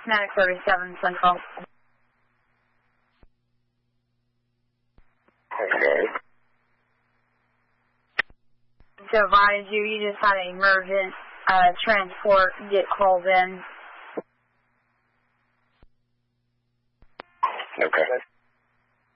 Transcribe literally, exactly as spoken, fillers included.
Medic thirty-seven Central. Okay. To advise you, you just had an emergent uh, transport get called in. Okay.